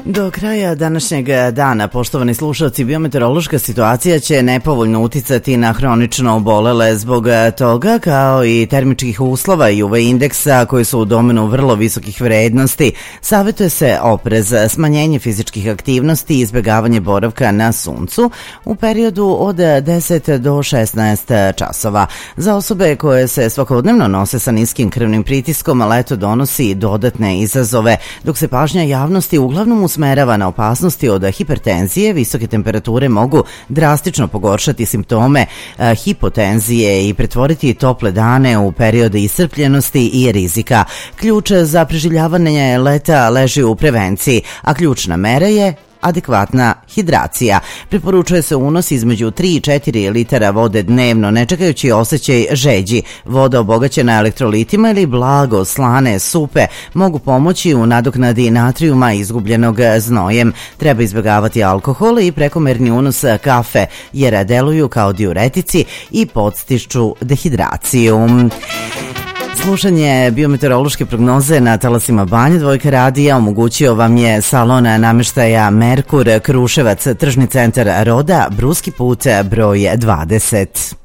Do kraja današnjeg dana, poštovani slušalci, biometeorološka situacija će nepovoljno uticati na hronično obolele. Zbog toga, kao i termičkih uslova i UV indeksa koji su u domenu vrlo visokih vrednosti, savjetuje se oprez, smanjenje fizičkih aktivnosti i izbjegavanje boravka na suncu u periodu od 10 do 16 časova. Za osobe koje se svakodnevno nose sa niskim krvnim pritiskom, leto donosi dodatne izazove, dok se pažnja javnosti uglavnom usmerava na opasnosti od hipertenzije. Visoke temperature mogu drastično pogoršati simptome hipotenzije i pretvoriti tople dane u periode iscrpljenosti i rizika. Ključ za preživljavanje leta leži u prevenciji, a ključna mera je adekvatna hidracija. Preporučuje se unos između 3 i 4 litara vode dnevno, ne čekajući osjećaj žeđi. Voda obogaćena elektrolitima ili blago slane supe mogu pomoći u nadoknadi natrijuma izgubljenog znojem. Treba izbjegavati alkohol i prekomerni unos kafe, jer deluju kao diuretici i podstiču dehidraciju. Slušanje biometeorološke prognoze na talasima Banja Dvojka radija omogućio vam je salon namještaja Merkur, Kruševac, tržni centar Roda, Bruski put broj 20.